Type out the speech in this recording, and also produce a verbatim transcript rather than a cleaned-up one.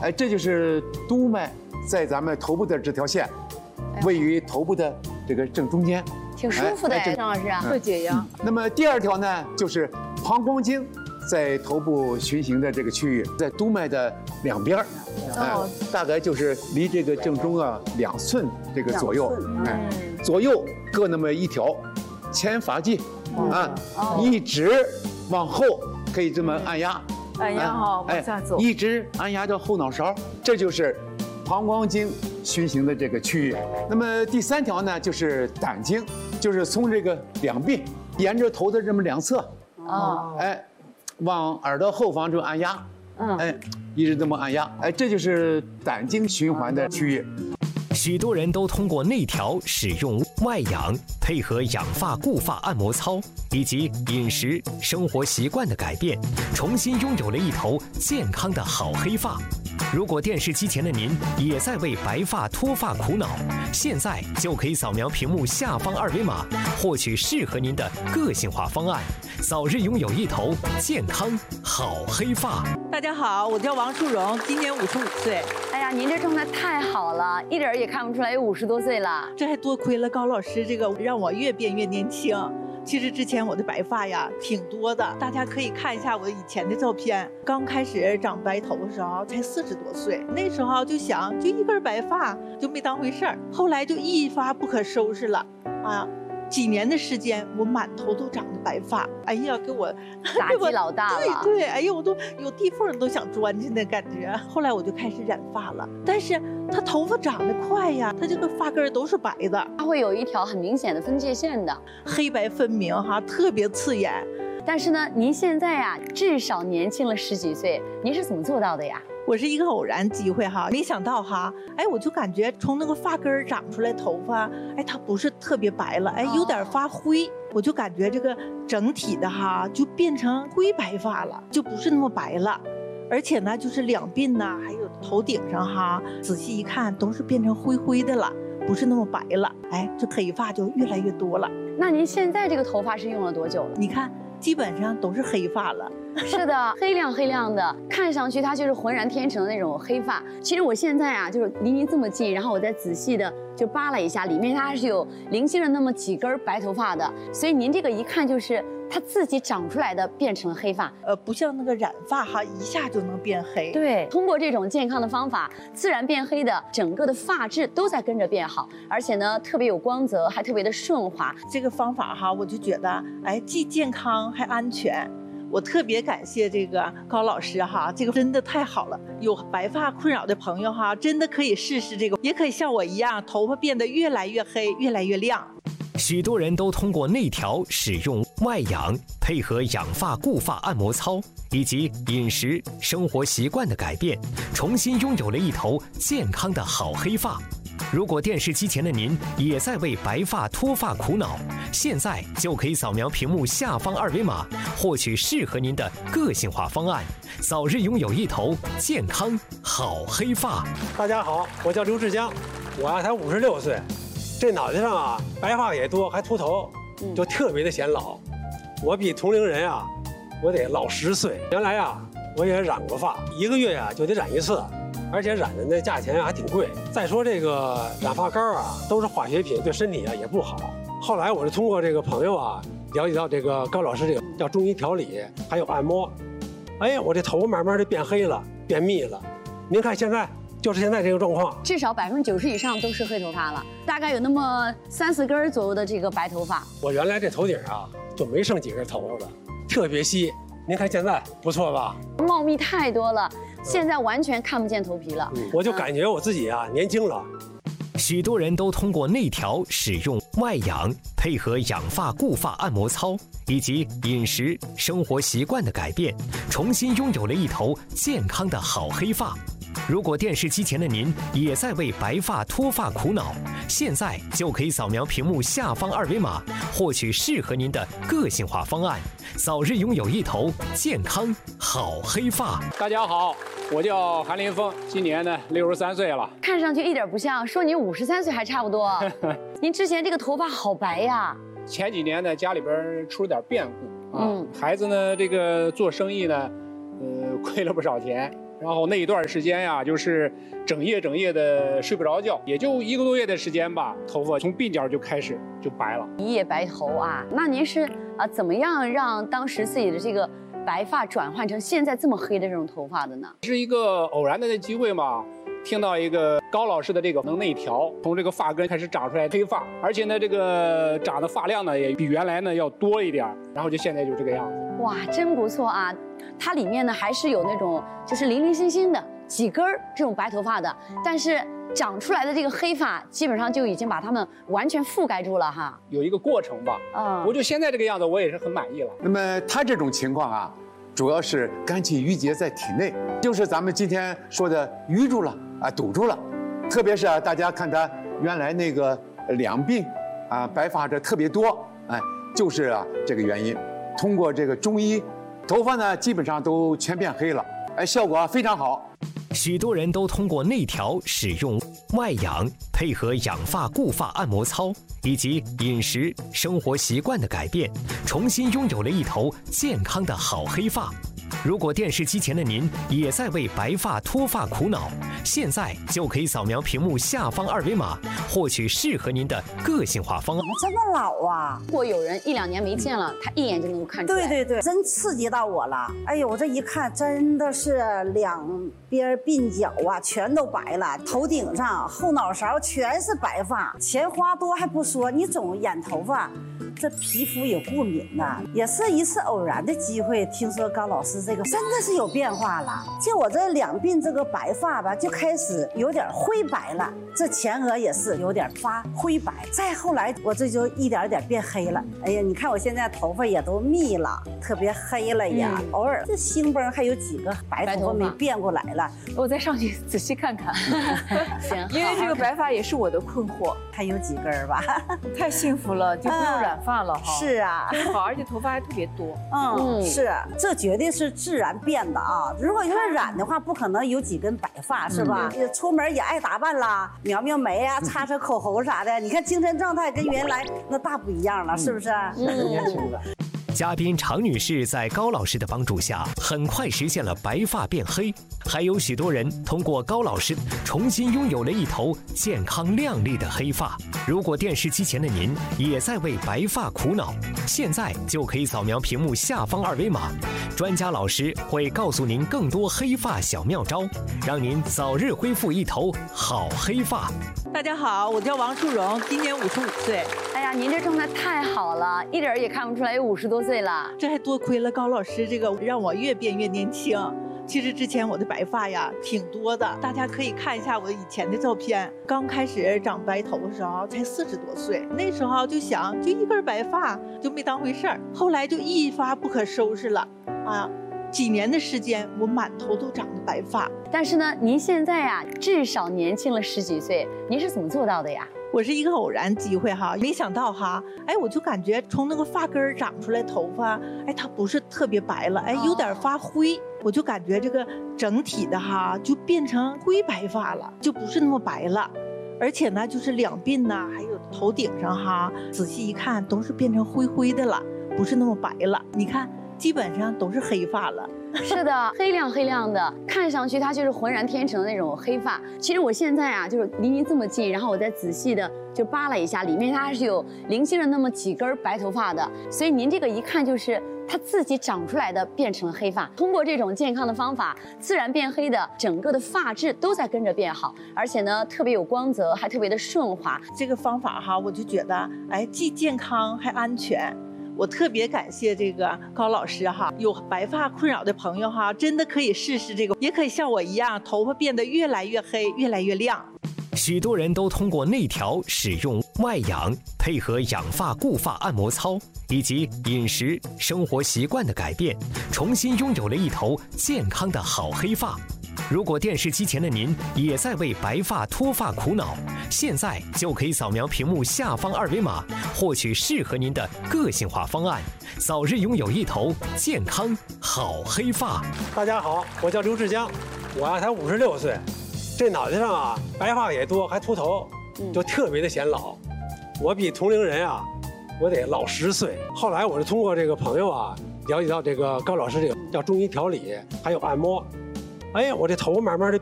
哎，这就是督脉在咱们头部的这条线，位于头部的这个正中间， 挺舒服的，张老师啊， 特解压。 那么第二条呢，就是膀胱经在头部循行的这个区域，在督脉的两边儿，哎，大概就是离这个正中啊两寸这个左右，哎，左右各那么一条前发际，啊，一直往后可以这么按压。 按压哈，往下走， 一直按压到后脑勺，这就是膀胱经循行的这个区域。那么第三条呢，就是胆经，就是从这个两鬓沿着头的这么两侧，哦，哎，往耳朵后方就按压，嗯，哎，一直这么按压，哎，这就是胆经循环的区域。 许多人都通过内调使用外养，配合养发固发按摩操以及饮食生活习惯的改变，重新拥有了一头健康的好黑发。如果电视机前的您也在为白发脱发苦恼，现在就可以扫描屏幕下方二维码，获取适合您的个性化方案，早日拥有一头健康好黑发。 大家好，我叫王淑荣，今年五十五岁。 哎呀，您这状态太好了，一点也看不出来有五十多岁了。 这还多亏了高老师这个，让我越变越年轻。其实之前我的白发呀挺多的，大家可以看一下我以前的照片。刚开始长白头的时候才四十多岁，那时候就想就一根白发就没当回事儿，后来就一发不可收拾了啊！几年的时间，我满头都长着白发，哎呀，给我打击老大了。 对对，哎呀，我都有地缝都想钻进的感觉。后来我就开始染发了，但是它头发长得快呀，它这个发根都是白的， 它会有一条很明显的分界线的， 黑白分明哈，特别刺眼。 但是呢，您现在呀，至少年轻了十几岁，您是怎么做到的呀？ 我是一个偶然机会哈，没想到哈，哎，我就感觉从那个发根长出来头发，哎，它不是特别白了，哎，有点发灰，我就感觉这个整体的哈就变成灰白发了，就不是那么白了，而且呢，就是两鬓呐，还有头顶上哈，仔细一看都是变成灰灰的了，不是那么白了，哎，这黑发就越来越多了。 那您现在这个头发是用了多久了？ 你看，基本上都是黑发了。 是的，黑亮黑亮的，看上去它就是浑然天成的那种黑发。其实我现在啊，就是离您这么近，然后我再仔细的就扒拉一下，里面它还是有零星的那么几根白头发的，所以您这个一看就是它自己长出来的，变成了黑发。 呃，不像那个染发哈，一下就能变黑。 对，通过这种健康的方法，自然变黑的整个的发质都在跟着变好，而且呢，特别有光泽，还特别的顺滑。 这个方法哈，我就觉得，哎，既健康还安全。我特别感谢这个高老师哈，这个真的太好了。有白发困扰的朋友哈，真的可以试试这个，也可以像我一样，头发变得越来越黑，越来越亮。 许多人都通过内调使用外养，配合养发固发按摩操以及饮食生活习惯的改变，重新拥有了一头健康的好黑发。如果电视机前的您也在为白发脱发苦恼，现在就可以扫描屏幕下方二维码，获取适合您的个性化方案，早日拥有一头健康好黑发。 大家好，我叫刘志江，我啊才五十六岁，这脑袋上啊白发也多，还秃头，就特别的显老。我比同龄人啊，我得老十岁。原来啊，我也染过发，一个月呀、啊、就得染一次。而且染的那价钱还挺贵。再说这个染发膏啊，都是化学品，对身体啊也不好。后来我是通过这个朋友啊，了解到这个高老师这个叫中医调理，还有按摩。哎，我这头发慢慢的变黑了，变密了。您看现在就是现在这个状况， 至少百分之九十以上都是黑头发了，大概有那么三四根左右的这个白头发。 我原来这头顶啊就没剩几根头发了，特别稀。您看现在不错吧？ 茂密太多了。现在完全看不见头皮了， 嗯、我就感觉我自己啊年轻了。 许多人都通过内调使用外养，配合养发固发按摩操以及饮食生活习惯的改变，重新拥有了一头健康的好黑发。如果电视机前的您也在为白发脱发苦恼，现在就可以扫描屏幕下方二维码，获取适合您的个性化方案，早日拥有一头健康好黑发。 大家好，我叫韩林峰，今年呢六十三岁了， 看上去一点不像，说你五十三岁还差不多。您之前这个头发好白呀。 前几年呢家里边出了点变故啊，嗯、孩子呢这个做生意呢，呃亏了不少钱。 然后那一段时间呀，就是整夜整夜的睡不着觉，也就一个多月的时间吧，头发从鬓角就开始就白了， 一夜白头啊。那您是啊怎么样让当时自己的这个白发转换成现在这么黑的这种头发的呢？ 是一个偶然的机会嘛。听到一个高老师的这个能内调，从这个发根开始长出来黑发，而且呢，这个长的发量呢也比原来呢要多一点，然后就现在就这个样子。 哇，真不错啊！它里面呢还是有那种就是零零星星的几根儿这种白头发的，但是长出来的这个黑发基本上就已经把它们完全覆盖住了哈。 有一个过程吧， 嗯， 我就现在这个样子，我也是很满意了。 那么他这种情况啊，主要是肝气郁结在体内，就是咱们今天说的淤住了啊，堵住了。特别是啊，大家看他原来那个两鬓啊白发这特别多，哎，就是啊这个原因。通过这个中医，头发呢基本上都全变黑了，哎，效果啊非常好。 许多人都通过内调、使用外养，配合养发固发按摩操以及饮食生活习惯的改变，重新拥有了一头健康的好黑发。如果电视机前的您也在为白发脱发苦恼，现在就可以扫描屏幕下方二维码，获取适合您的个性化方案。 这么老啊！ 如果有人一两年没见了，他一眼就能够看出来。 对对对，真刺激到我了！哎呦，我这一看真的是两边鬓角啊全都白了，头顶上、后脑勺全是白发，钱花多还不说，你总染头发。这皮肤有过敏呐，也是一次偶然的机会，听说高老师这个真的是有变化了。就我这两鬓这个白发吧，就开始有点灰白了，这前额也是有点发灰白。再后来，我这就一点点变黑了。哎呀，你看我现在头发也都密了，特别黑了呀。嗯、偶尔这星崩还有几个白头发没变过来了， 我再上去仔细看看。 行， 因为这个白发也是我的困惑， 还有几根吧？ 太幸福了，就不用染发了哈。 是啊， 好，而且头发还特别多。 嗯，是，这绝对是自然变的啊！如果要是染的话，不可能有几根白发，是吧？嗯、出门也爱打扮啦，描描眉啊，擦擦口红啥的。你看精神状态跟原来那大不一样了，是不是？ 嗯，年轻了。 嘉宾常女士在高老师的帮助下，很快实现了白发变黑，还有许多人通过高老师重新拥有了一头健康亮丽的黑发。如果电视机前的您也在为白发苦恼，现在就可以扫描屏幕下方二维码，专家老师会告诉您更多黑发小妙招，让您早日恢复一头好黑发。 大家好，我叫王淑荣，今年五十五岁。 哎呀，您这状态太好了，一点也看不出来有五十多岁了。 这还多亏了高老师这个，让我越变越年轻。其实之前我的白发呀挺多的，大家可以看一下我以前的照片。刚开始长白头的时候才四十多岁，那时候就想就一根白发就没当回事儿，后来就一发不可收拾了啊。几年的时间，我满头都长了白发。 但是呢，您现在呀，至少年轻了十几岁，您是怎么做到的呀？ 我是一个偶然机会哈，没想到哈，哎，我就感觉从那个发根长出来头发，哎，它不是特别白了，哎，有点发灰，我就感觉这个整体的哈就变成灰白发了，就不是那么白了。而且呢，就是两鬓呐，还有头顶上哈，仔细一看都是变成灰灰的了，不是那么白了。你看。基本上都是黑发了， 是的，黑亮黑亮的，看上去它就是浑然天成的那种黑发。其实我现在啊，就是离您这么近，然后我再仔细的就扒了一下，里面它还是有零星的那么几根白头发的，所以您这个一看就是它自己长出来的，变成了黑发。通过这种健康的方法，自然变黑的整个的发质都在跟着变好，而且呢特别有光泽，还特别的顺滑。 这个方法哈，我就觉得哎，既健康还安全。我特别感谢这个高老师哈，有白发困扰的朋友哈，真的可以试试这个，也可以像我一样，头发变得越来越黑，越来越亮。 许多人都通过内调、使用外养，配合养发固发按摩操以及饮食生活习惯的改变，重新拥有了一头健康的好黑发。如果电视机前的您也在为白发脱发苦恼，现在就可以扫描屏幕下方二维码，获取适合您的个性化方案，早日拥有一头健康好黑发。 大家好，我叫刘志江，我呀才五十六岁，这脑袋上啊白发也多，还秃头，就特别的显老。我比同龄人啊，我得老十岁。后来我是通过这个朋友啊，了解到这个高老师这个叫中医调理，还有按摩。 哎呀，我这头慢慢的